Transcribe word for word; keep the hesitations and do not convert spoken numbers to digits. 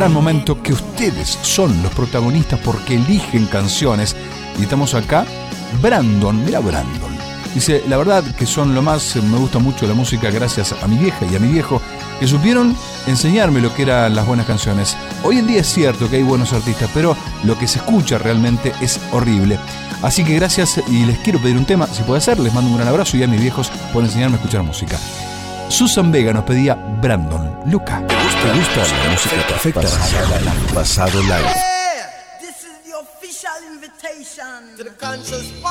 gran momento que ustedes son los protagonistas porque eligen canciones. Y estamos acá, Brandon, mira Brandon. Dice, la verdad que son lo más, me gusta mucho la música gracias a mi vieja y a mi viejo, que supieron enseñarme lo que eran las buenas canciones. Hoy en día es cierto que hay buenos artistas, pero lo que se escucha realmente es horrible. Así que gracias y les quiero pedir un tema, si puede ser, les mando un gran abrazo y a mis viejos por enseñarme a escuchar música. Susan Vega nos pedía Brandon. Luca, ¿te gusta, ¿te gusta la música perfecta? Pasado live. Pasado live. This is the official invitation to the conscious